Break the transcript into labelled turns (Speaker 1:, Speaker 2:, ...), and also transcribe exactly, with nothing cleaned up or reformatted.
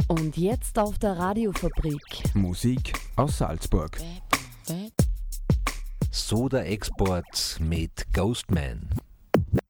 Speaker 1: Und jetzt auf der Radiofabrik.
Speaker 2: Musik aus Salzburg.
Speaker 3: Soda Export mit Ghostman.